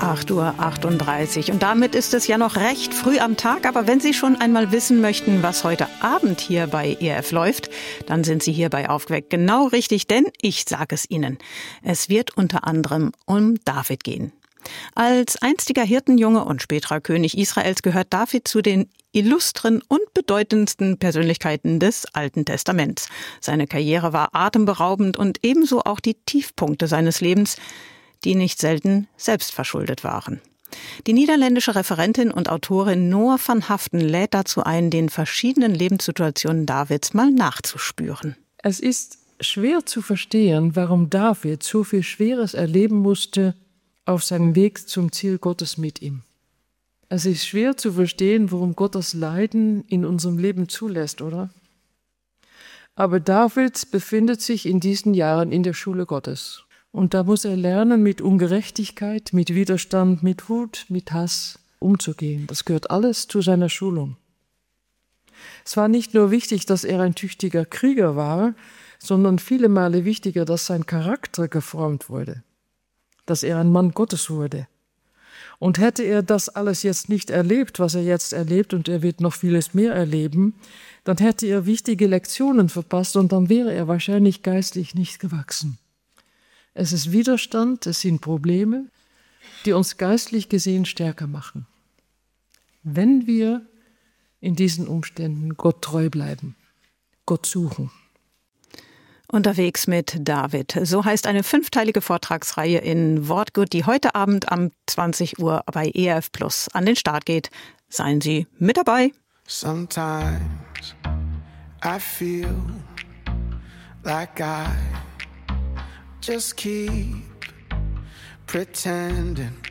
8:38 Uhr. Und damit ist es ja noch recht früh am Tag. Aber wenn Sie schon einmal wissen möchten, was heute Abend hier bei ERF läuft, dann sind Sie hier bei Aufgeweckt genau richtig, denn ich sage es Ihnen. Es wird unter anderem um David gehen. Als einstiger Hirtenjunge und späterer König Israels gehört David zu den illustren und bedeutendsten Persönlichkeiten des Alten Testaments. Seine Karriere war atemberaubend und ebenso auch die Tiefpunkte seines Lebens, die nicht selten selbstverschuldet waren. Die niederländische Referentin und Autorin Noor van Haften lädt dazu ein, den verschiedenen Lebenssituationen Davids mal nachzuspüren. Es ist schwer zu verstehen, warum David so viel Schweres erleben musste auf seinem Weg zum Ziel Gottes mit ihm. Es ist schwer zu verstehen, warum Gott das Leiden in unserem Leben zulässt, oder? Aber David befindet sich in diesen Jahren in der Schule Gottes. Und da muss er lernen, mit Ungerechtigkeit, mit Widerstand, mit Wut, mit Hass umzugehen. Das gehört alles zu seiner Schulung. Es war nicht nur wichtig, dass er ein tüchtiger Krieger war, sondern viele Male wichtiger, dass sein Charakter geformt wurde, dass er ein Mann Gottes wurde. Und hätte er das alles jetzt nicht erlebt, was er jetzt erlebt, und er wird noch vieles mehr erleben, dann hätte er wichtige Lektionen verpasst und dann wäre er wahrscheinlich geistlich nicht gewachsen. Es ist Widerstand, es sind Probleme, die uns geistlich gesehen stärker machen, wenn wir in diesen Umständen Gott treu bleiben, Gott suchen. Unterwegs mit David. So heißt eine 5-teilige Vortragsreihe in Wortgut, die heute Abend um 20 Uhr bei ERF Plus an den Start geht. Seien Sie mit dabei. Sometimes I feel like I just keep pretending